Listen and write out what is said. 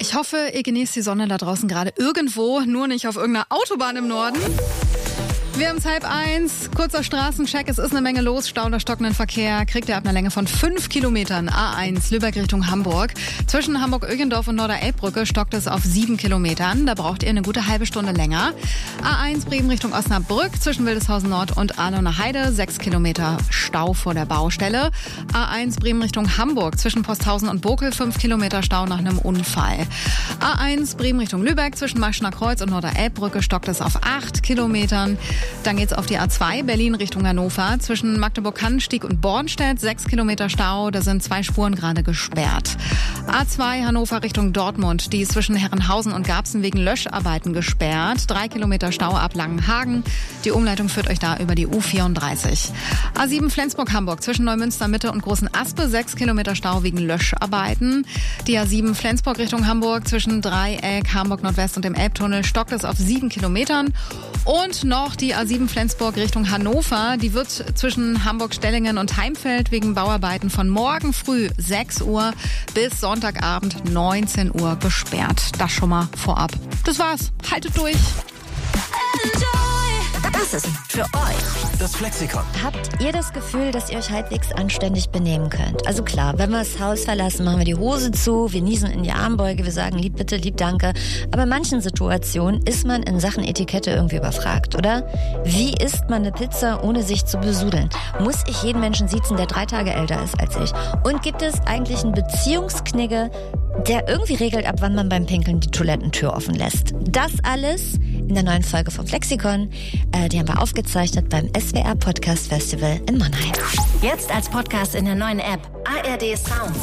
Ich hoffe, ihr genießt die Sonne da draußen gerade irgendwo, nur nicht auf irgendeiner Autobahn im Norden. Wir haben es 12:30, kurzer Straßencheck, es ist eine Menge los, Stau oder stockenden Verkehr, kriegt ihr ab einer Länge von 5 Kilometern A1 Lübeck Richtung Hamburg. Zwischen Hamburg-Ögendorf und Norder-Elbbrücke stockt es auf 7 Kilometern, da braucht ihr eine gute halbe Stunde länger. A1 Bremen Richtung Osnabrück, zwischen Wildeshausen Nord und Ahlener Heide, 6 Kilometer Stau vor der Baustelle. A1 Bremen Richtung Hamburg, zwischen Posthausen und Bokel, 5 Kilometer Stau nach einem Unfall. A1 Bremen Richtung Lübeck, zwischen Maschner Kreuz und Norder-Elbbrücke stockt es auf 8 Kilometern. Dann geht's auf die A2 Berlin Richtung Hannover. Zwischen Magdeburg-Kannenstieg und Bornstedt 6 Kilometer Stau. Da sind 2 Spuren gerade gesperrt. A2 Hannover Richtung Dortmund. Die ist zwischen Herrenhausen und Garbsen wegen Löscharbeiten gesperrt. 3 Kilometer Stau ab Langenhagen. Die Umleitung führt euch da über die U34. A7 Flensburg-Hamburg zwischen Neumünster Mitte und Großen Aspe. 6 Kilometer Stau wegen Löscharbeiten. Die A7 Flensburg Richtung Hamburg zwischen Dreieck, Hamburg Nordwest und dem Elbtunnel stockt es auf 7 Kilometern. Und noch die A7 Flensburg Richtung Hannover. Die wird zwischen Hamburg-Stellingen und Heimfeld wegen Bauarbeiten von morgen früh 6 Uhr bis Sonntagabend 19 Uhr gesperrt. Das schon mal vorab. Das war's. Haltet durch. Das ist für euch das Flexikon. Habt ihr das Gefühl, dass ihr euch halbwegs anständig benehmen könnt? Also klar, wenn wir das Haus verlassen, machen wir die Hose zu, wir niesen in die Armbeuge, wir sagen lieb bitte, lieb danke. Aber in manchen Situationen ist man in Sachen Etikette irgendwie überfragt, oder? Wie isst man eine Pizza, ohne sich zu besudeln? Muss ich jeden Menschen siezen, der 3 Tage älter ist als ich? Und gibt es eigentlich einen Beziehungsknigge, der irgendwie regelt, ab wann man beim Pinkeln die Toilettentür offen lässt? Das alles in der neuen Folge vom Flexikon. Die haben wir aufgezeichnet beim SWR Podcast Festival in Mannheim. Jetzt als Podcast in der neuen App ARD Sounds.